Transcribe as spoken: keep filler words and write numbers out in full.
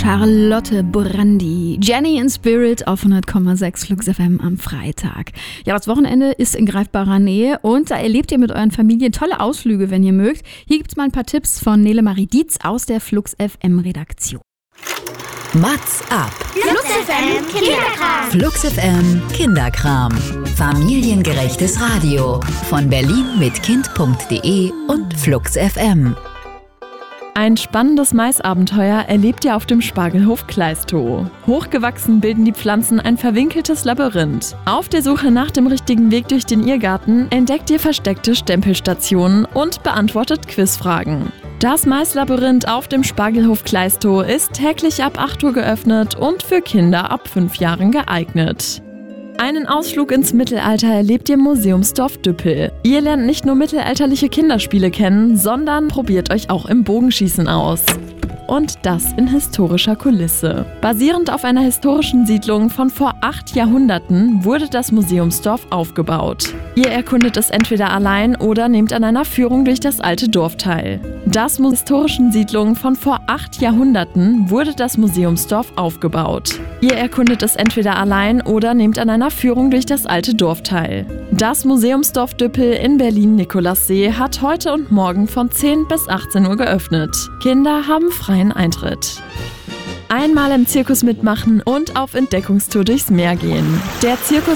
Charlotte Brandy. Jenny in Spirit auf hundert Komma sechs Flux F M am Freitag. Ja, das Wochenende ist in greifbarer Nähe und da erlebt ihr mit euren Familien tolle Ausflüge, wenn ihr mögt. Hier gibt's mal ein paar Tipps von Nele Marie Dietz aus der Flux F M Redaktion. Mats ab. Flux F M Kinderkram. Flux F M Kinderkram. Familiengerechtes Radio von Berlin mit Kind punkt de und Flux F M. Ein spannendes Maisabenteuer erlebt ihr auf dem Spargelhof Kleistow. Hochgewachsen bilden die Pflanzen ein verwinkeltes Labyrinth. Auf der Suche nach dem richtigen Weg durch den Irrgarten entdeckt ihr versteckte Stempelstationen und beantwortet Quizfragen. Das Maislabyrinth auf dem Spargelhof Kleistow ist täglich ab acht Uhr geöffnet und für Kinder ab fünf Jahren geeignet. Einen Ausflug ins Mittelalter erlebt ihr im Museumsdorf Düppel. Ihr lernt nicht nur mittelalterliche Kinderspiele kennen, sondern probiert euch auch im Bogenschießen aus. Und das in historischer Kulisse. Basierend auf einer historischen Siedlung von vor acht Jahrhunderten wurde das Museumsdorf aufgebaut. Ihr erkundet es entweder allein oder nehmt an einer Führung durch das alte Dorf teil. Das historischen Siedlung von vor acht Jahrhunderten wurde das Museumsdorf aufgebaut. Ihr erkundet es entweder allein oder nehmt an einer Führung durch das alte Dorf teil. Das Museumsdorf Düppel in Berlin-Nikolassee hat heute und morgen von zehn bis achtzehn Uhr geöffnet. Kinder haben freien Eintritt. Einmal im Zirkus mitmachen und auf Entdeckungstour durchs Meer gehen. Der Zirkus